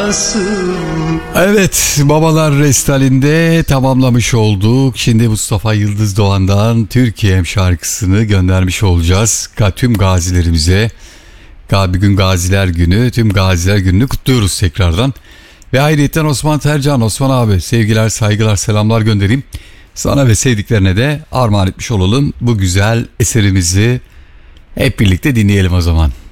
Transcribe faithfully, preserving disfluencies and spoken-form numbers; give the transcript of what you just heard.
Evet, Babalar Restalinde tamamlamış olduk. Şimdi Mustafa Yıldız Doğan'dan Türkiye'm şarkısını göndermiş olacağız. Tüm gazilerimize, bir gün Gaziler Günü, tüm Gaziler Günü'nü kutluyoruz tekrardan. Ve ayrıca Osman Tercan, Osman abi sevgiler, saygılar, selamlar göndereyim. Sana ve sevdiklerine de armağan etmiş olalım. Bu güzel eserimizi hep birlikte dinleyelim o zaman.